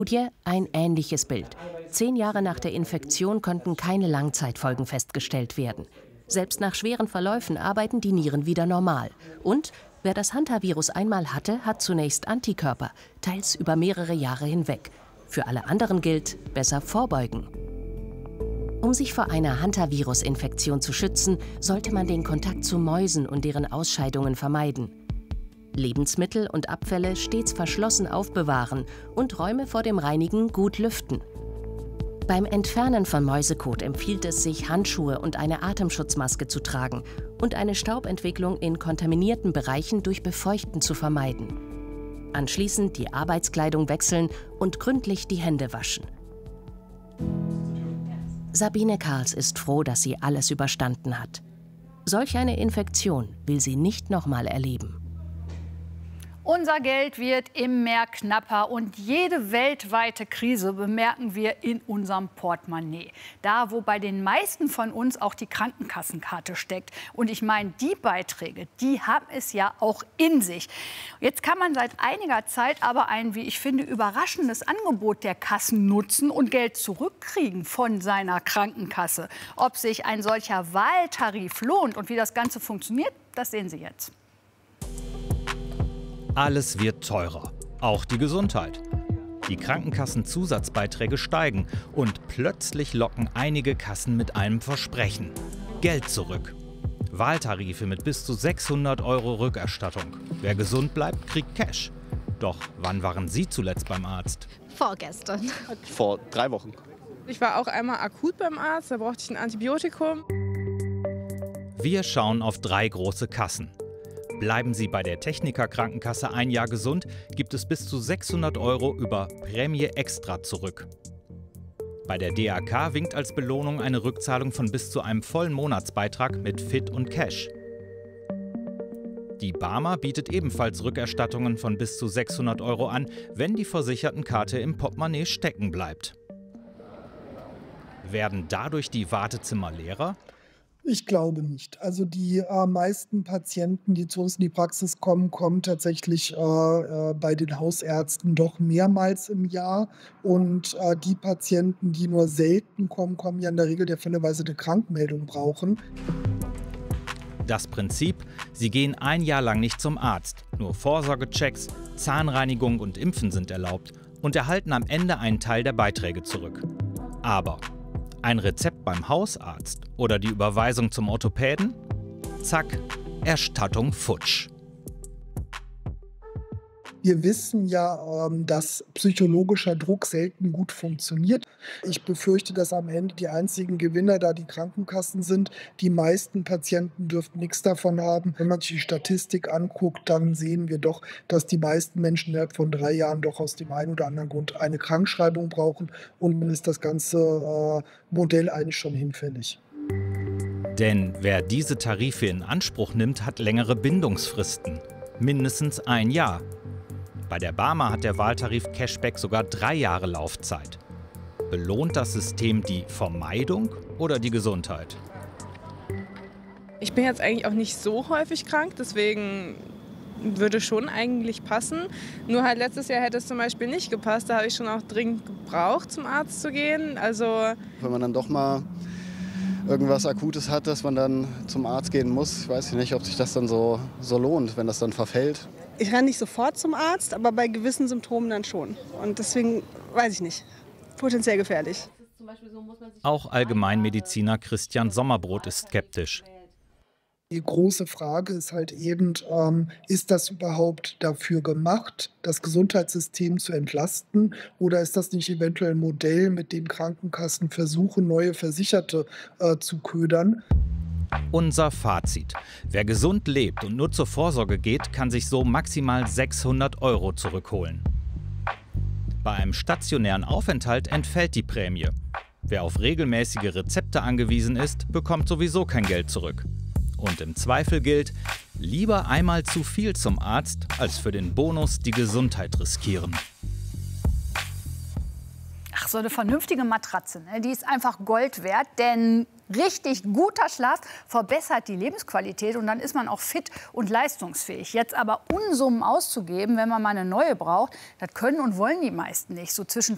Studie ein ähnliches Bild. 10 Jahre nach der Infektion konnten keine Langzeitfolgen festgestellt werden. Selbst nach schweren Verläufen arbeiten die Nieren wieder normal. Und wer das Hantavirus einmal hatte, hat zunächst Antikörper, teils über mehrere Jahre hinweg. Für alle anderen gilt, besser vorbeugen. Um sich vor einer Hantavirus-Infektion zu schützen, sollte man den Kontakt zu Mäusen und deren Ausscheidungen vermeiden. Lebensmittel und Abfälle stets verschlossen aufbewahren und Räume vor dem Reinigen gut lüften. Beim Entfernen von Mäusekot empfiehlt es sich, Handschuhe und eine Atemschutzmaske zu tragen und eine Staubentwicklung in kontaminierten Bereichen durch Befeuchten zu vermeiden. Anschließend die Arbeitskleidung wechseln und gründlich die Hände waschen. Sabine Karls ist froh, dass sie alles überstanden hat. Solch eine Infektion will sie nicht nochmal erleben. Unser Geld wird immer knapper und jede weltweite Krise bemerken wir in unserem Portemonnaie. Da, wo bei den meisten von uns auch die Krankenkassenkarte steckt. Und ich meine, die Beiträge, die haben es ja auch in sich. Jetzt kann man seit einiger Zeit aber ein, wie ich finde, überraschendes Angebot der Kassen nutzen und Geld zurückkriegen von seiner Krankenkasse. Ob sich ein solcher Wahltarif lohnt und wie das Ganze funktioniert, das sehen Sie jetzt. Alles wird teurer, auch die Gesundheit. Die Krankenkassenzusatzbeiträge steigen und plötzlich locken einige Kassen mit einem Versprechen: Geld zurück. Wahltarife mit bis zu 600 € Rückerstattung. Wer gesund bleibt, kriegt Cash. Doch wann waren Sie zuletzt beim Arzt? Vorgestern. Vor 3 Wochen. Ich war auch einmal akut beim Arzt, da brauchte ich ein Antibiotikum. Wir schauen auf 3 große Kassen. Bleiben Sie bei der Techniker Krankenkasse ein Jahr gesund, gibt es bis zu 600 € über Prämie Extra zurück. Bei der DAK winkt als Belohnung eine Rückzahlung von bis zu einem vollen Monatsbeitrag mit Fit und Cash. Die Barmer bietet ebenfalls Rückerstattungen von bis zu 600 € an, wenn die Versichertenkarte im Portemonnaie stecken bleibt. Werden dadurch die Wartezimmer leerer? Ich glaube nicht. Also die meisten Patienten, die zu uns in die Praxis kommen, kommen tatsächlich bei den Hausärzten doch mehrmals im Jahr. Und die Patienten, die nur selten kommen, kommen ja in der Regel der fälleweise eine Krankmeldung brauchen. Das Prinzip: Sie gehen ein Jahr lang nicht zum Arzt. Nur Vorsorgechecks, Zahnreinigung und Impfen sind erlaubt und erhalten am Ende einen Teil der Beiträge zurück. Aber ein Rezept beim Hausarzt oder die Überweisung zum Orthopäden? Zack, Erstattung futsch. Wir wissen ja, dass psychologischer Druck selten gut funktioniert. Ich befürchte, dass am Ende die einzigen Gewinner da die Krankenkassen sind. Die meisten Patienten dürften nichts davon haben. Wenn man sich die Statistik anguckt, dann sehen wir doch, dass die meisten Menschen innerhalb von 3 Jahren doch aus dem einen oder anderen Grund eine Krankschreibung brauchen. Und dann ist das ganze Modell eigentlich schon hinfällig. Denn wer diese Tarife in Anspruch nimmt, hat längere Bindungsfristen. Mindestens 1 Jahr. Bei der Barmer hat der Wahltarif Cashback sogar 3 Jahre Laufzeit. Belohnt das System die Vermeidung oder die Gesundheit? Ich bin jetzt eigentlich auch nicht so häufig krank, deswegen würde schon eigentlich passen. Nur halt letztes Jahr hätte es zum Beispiel nicht gepasst. Da habe ich schon auch dringend gebraucht, zum Arzt zu gehen. Also Wenn man dann doch mal irgendwas Akutes hat, dass man dann zum Arzt gehen muss, ich weiß nicht, ob sich das dann so lohnt, wenn das dann verfällt. Ich renne nicht sofort zum Arzt, aber bei gewissen Symptomen dann schon. Und deswegen weiß ich nicht. Potenziell gefährlich. Auch Allgemeinmediziner Christian Sommerbrot ist skeptisch. Die große Frage ist halt eben, ist das überhaupt dafür gemacht, das Gesundheitssystem zu entlasten? Oder ist das nicht eventuell ein Modell, mit dem Krankenkassen versuchen, neue Versicherte zu ködern? Unser Fazit: Wer gesund lebt und nur zur Vorsorge geht, kann sich so maximal 600 € zurückholen. Bei einem stationären Aufenthalt entfällt die Prämie. Wer auf regelmäßige Rezepte angewiesen ist, bekommt sowieso kein Geld zurück. Und im Zweifel gilt: lieber einmal zu viel zum Arzt, als für den Bonus die Gesundheit riskieren. Ach, so eine vernünftige Matratze, ne? Die ist einfach Gold wert, denn richtig guter Schlaf verbessert die Lebensqualität und dann ist man auch fit und leistungsfähig. Jetzt aber Unsummen auszugeben, wenn man mal eine neue braucht, das können und wollen die meisten nicht. So zwischen